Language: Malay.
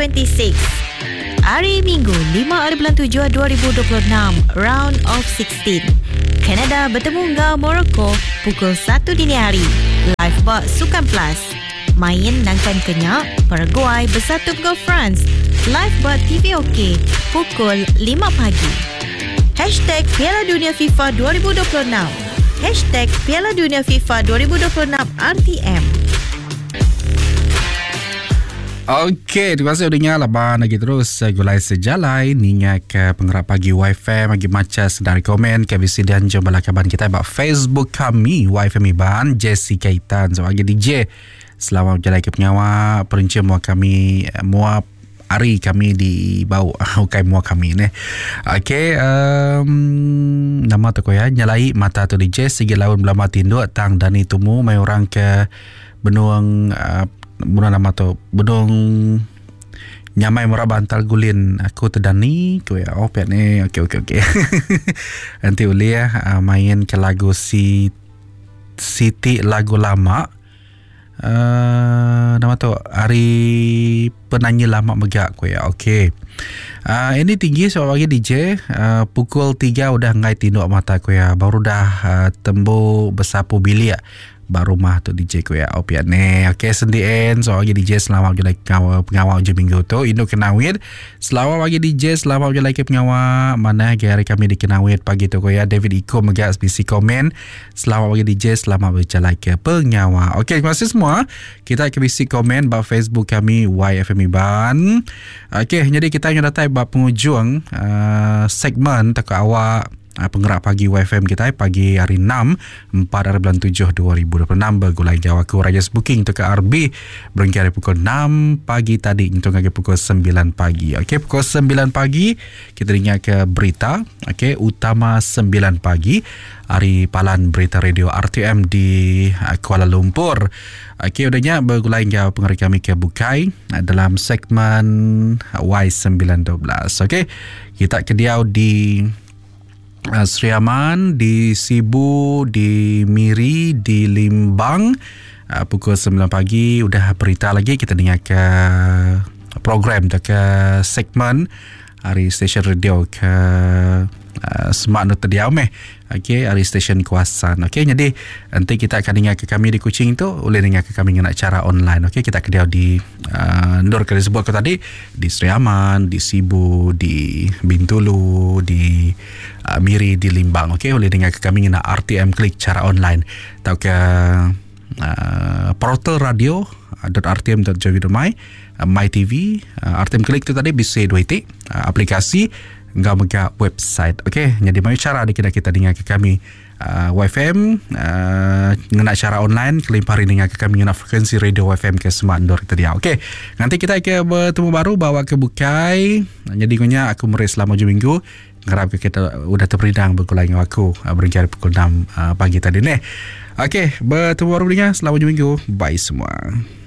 26. Hari Minggu 5/7/2026, Round of 16. Kanada bertemu dengan Morocco pukul 1 dini hari. Livebot Sukan Plus. Main nangkan kenyak, Paraguay bersatu dengan France. Livebot TVOK pukul 5 pagi. Hashtag Piala Dunia FIFA 2026. Hashtag Piala Dunia FIFA 2026 RTM. Okey, terima kasih udahnya laban lagi terus gulai sejalai ningat ke penggerak pagi Wi-Fi bagi macas dari komen KBC dan jom kaban kita bak Facebook kami Wi-Fi Iban Jesse Kaitan sebagai DJ. Selamat berjalan ke penyawa perinci mua kami mua hari kami di bau ukai mua kami ni. Okey, nama tu ko ya nyalai mata tu DJ segi lawan belama tinduk tang dani tumu mai orang ke benuang mula nama tu bedong nyamai murah bantal gulin aku terdani ku ya pet ni okey nanti uli ya main ke lagu Siti lagu lama nama tu hari penyanyi lama megak ku ya okey. Ini tinggi sebab bagi DJ pukul 3 udah ngai tinduk mata ku ya baru dah tembu bersapu bilik baru rumah tu DJ ku ya opiat ni. Okey sendirian so bagi DJ selamat je pengawal je minggu tu induk kenawit selamat bagi DJ selamat je lagi pengawal mana hari kami di kenawit pagi tu ku ya David Iko megak spesi komen selamat bagi DJ selamat berjalan ke pengawal. Okey terima kasih semua kita ke bisi komen bab Facebook kami YFM Iban. Okey jadi kita yang datang bab penghujung segmen tak awak penggerak pagi YFM kita pagi hari 6 4/7/2026 bergulai Jawa ke Rajas Booking tu ke RB berhenti pukul 6 pagi tadi untuk lagi pukul 9 pagi. Okey pukul 9 pagi kita dengar ke berita okey utama 9 pagi hari palan berita radio RTM di Kuala Lumpur. Okey udahnya bergulai Jawa pengerik kami ke Bukai dalam segmen Y912. Okey kita kediau di Sri Aman, di Sibu, di Miri, di Limbang pukul 9 pagi udah berita lagi kita dengar ke program ke segmen hari stesen radio ke Smart Not Terdiam okey hari stesen kuasan. Okey jadi nanti kita akan dengar ke kami di Kuching tu boleh dengar ke kami dengan acara online. Okey kita kediau di Nur kali sebut ke tadi di Sri Aman, di Sibu, di Bintulu, di Miri, di Limbang. Okey boleh dengar ke kami dengan RTM klik cara online atau ke portal radio.rtm.jovi.my My TV RTM klik tu tadi bisa dua titik aplikasi enggak mega website. Okey jadi mana cara kita dengar ke kami YFM dengan cara online kelimpari dengar ke kami dengan frekuensi radio YFM ke Smart Indoor kita dia. Okey nanti kita akan bertemu baru bawa ke Bukai jadi gunya aku meri selama 2 minggu harap kita udah terperinang berkulang aku berjari pukul 6 pagi tadi ni. Okey bertemu baru dengan selama 2 minggu bye semua.